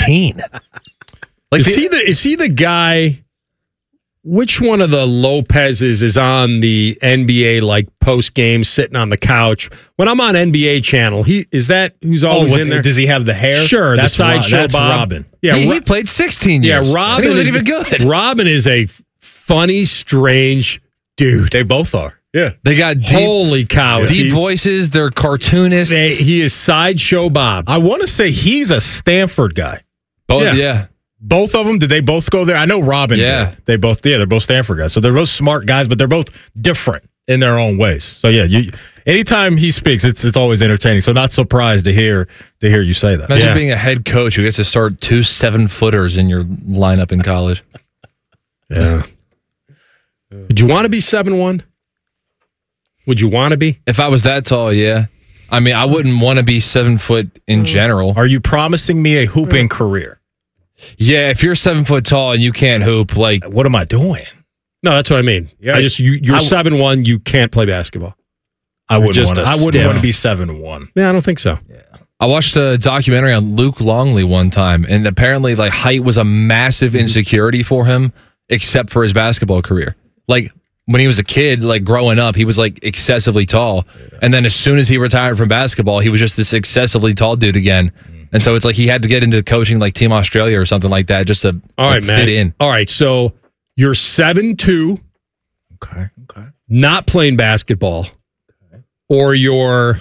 16. Like, is he the guy? Which one of the Lopez's is on the NBA like post game sitting on the couch? When I'm on NBA channel, who's always in there? Does he have the hair? Sure, that's the sideshow Bob. Robin. Yeah, he played 16 years. Yeah, Robin he wasn't even good. Robin is a funny, strange dude. They both are. Yeah, they got holy cow, deep voices. They're cartoonists. He is sideshow Bob. I want to say he's a Stanford guy. Yeah. Both of them, did they both go there? I know Robin did. They're both Stanford guys. So they're both smart guys, but they're both different in their own ways. So yeah, anytime he speaks, it's always entertaining. So not surprised to hear you say that. Imagine being a head coach who gets to start 2 7-footers in your lineup in college. Yeah. Would you want to be 7'1"? Would you want to be? If I was that tall, yeah. I mean, I wouldn't want to be 7 foot in general. Are you promising me a hooping career? Yeah, if you're 7 foot tall and you can't hoop, like, what am I doing? No, that's what I mean. Yeah, you're 7'1", you can't play basketball. I wouldn't want to be 7'1". Yeah, I don't think so. Yeah. I watched a documentary on Luke Longley one time, and apparently, like, height was a massive insecurity for him, except for his basketball career. Like, when he was a kid, like, growing up, he was, like, excessively tall. Yeah. And then as soon as he retired from basketball, he was just this excessively tall dude again. And so it's like he had to get into coaching like Team Australia or something like that just to fit in. All right, so you're 7'2". Okay. Not playing basketball. Okay. Or you're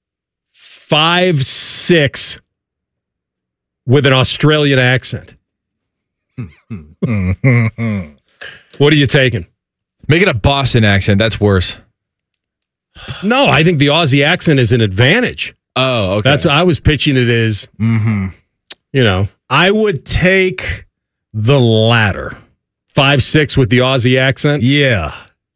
5'6" with an Australian accent. What are you taking? Make it a Boston accent. That's worse. No, I think the Aussie accent is an advantage. Oh, okay. That's what I was pitching it as. You know, I would take the latter. 5'6" with the Aussie accent. Yeah,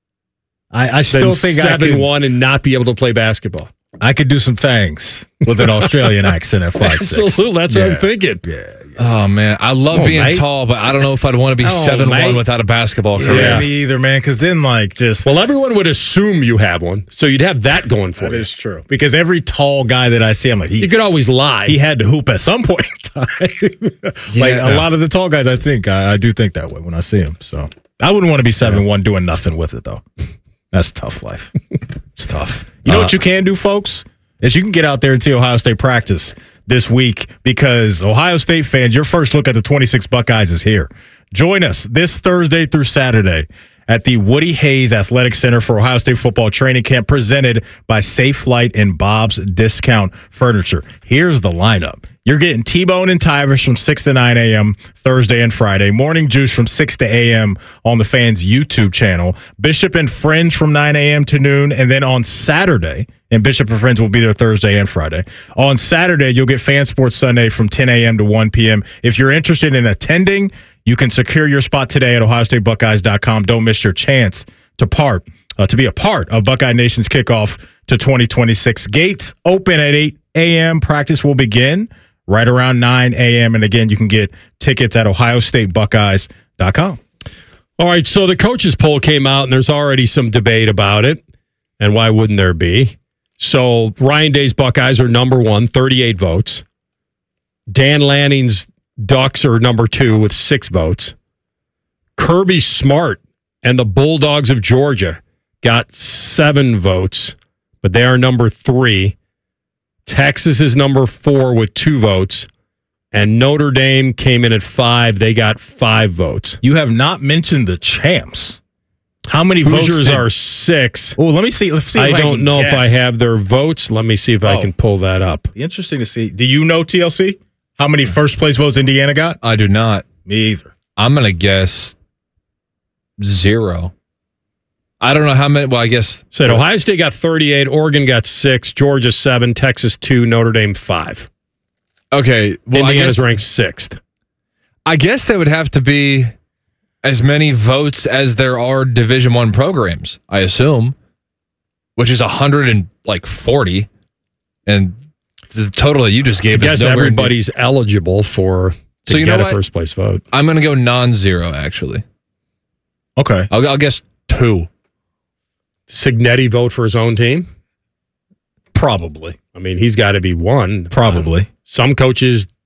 I still think 7'1" and not be able to play basketball. I could do some things with an Australian accent at 5'6". Absolutely, that's what I'm thinking. Yeah. Oh man, I love being tall, but I don't know if I'd want to be 7'1" without a basketball career. Yeah, me either, man. Because then, well, everyone would assume you have one, so you'd have that going for you. That is true. Because every tall guy that I see, I'm like, you could always lie. He had to hoop at some point in time. A lot of the tall guys, I think I do think that way when I see them. So I wouldn't want to be 7'1" doing nothing with it though. That's a tough life. It's tough. You know what you can do, folks? Is you can get out there and see Ohio State practice this week, because Ohio State fans, your first look at the 26 Buckeyes is here. Join us this Thursday through Saturday at the Woody Hayes Athletic Center for Ohio State football training camp, presented by Safe Light and Bob's Discount Furniture. Here's the lineup. You're getting T-Bone and Tivers from 6 to 9 a.m. Thursday and Friday. Morning Juice from 6 to a.m. on the Fans YouTube channel. Bishop and Friends from 9 a.m. to noon. And then on Saturday, and Bishop and Friends will be there Thursday and Friday. On Saturday, you'll get Fan Sports Sunday from 10 a.m. to 1 p.m. If you're interested in attending, you can secure your spot today at OhioStateBuckeyes.com. Don't miss your chance to be a part of Buckeye Nation's kickoff to 2026. Gates open at 8 a.m. Practice will begin right around 9 a.m. And again, you can get tickets at OhioStateBuckeyes.com. All right, so the coaches poll came out, and there's already some debate about it. And why wouldn't there be? So Ryan Day's Buckeyes are number 1, 38 votes. Dan Lanning's Ducks are number 2 with 6 votes. Kirby Smart and the Bulldogs of Georgia got 7 votes, but they are number 3. Texas is number 4 with 2 votes. And Notre Dame came in at 5. They got 5 votes. You have not mentioned the champs. How many Hoosiers votes? Are 6. Oh, let me see. Let's see. I don't know if I have their votes. Let me see if I can pull that up. Interesting to see. Do you know, TLC, how many first place votes Indiana got? I do not. Me either. I'm going to guess 0. I don't know how many. Well, I guess. Said Ohio State got 38, Oregon got 6, Georgia 7, Texas 2, Notre Dame 5. Okay. Well, Indiana's ranked 6th. I guess there would have to be as many votes as there are Division I programs, I assume, which is 140. And the total that you just gave I guess everybody's eligible to get a first place vote. I'm going to go non-zero, actually. Okay. I'll guess 2. Signetti vote for his own team? Probably. I mean, he's got to be 1. Probably. Some coaches